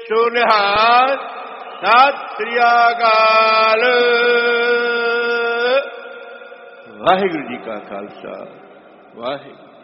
ਸੋ ਨਿਹਾਲ। ਸਤਿ ਸ੍ਰੀ ਅਕਾਲ। ਵਾਹਿਗੁਰੂ ਜੀ ਕਾ ਖਾਲਸਾ, ਵਾਹਿਗੁਰੂ।